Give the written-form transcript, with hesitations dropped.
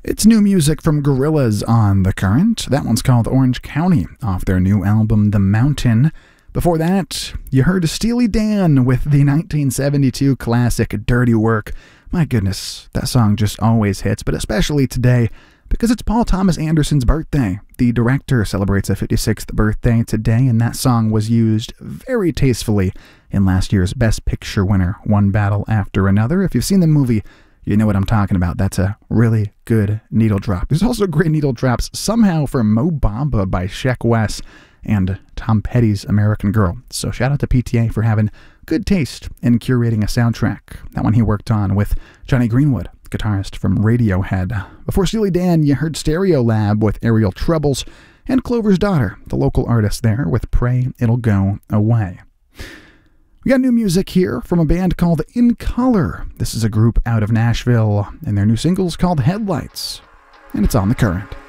It's new music from Gorillaz on The Current. That one's called Orange County, off their new album The Mountain. Before that, you heard Steely Dan with the 1972 classic Dirty Work. My goodness, that song just always hits, but especially today, because it's Paul Thomas Anderson's birthday. The director celebrates a 56th birthday today, and that song was used very tastefully in last year's Best Picture winner, One Battle After Another. If you've seen the movie, you know what I'm talking about. That's a really good needle drop. There's also great needle drops somehow for Mo Bamba by Sheck Wes and Tom Petty's American Girl. So shout out to PTA for having good taste in curating a soundtrack. That one he worked on with Johnny Greenwood, guitarist from Radiohead. Before Steely Dan, you heard Stereolab with Aerial Troubles, and Clover's Daughter, the local artist there, with Pray It'll Go Away. We got new music here from a band called In Color. This is a group out of Nashville, and their new single's called Headlights, and it's on The Current.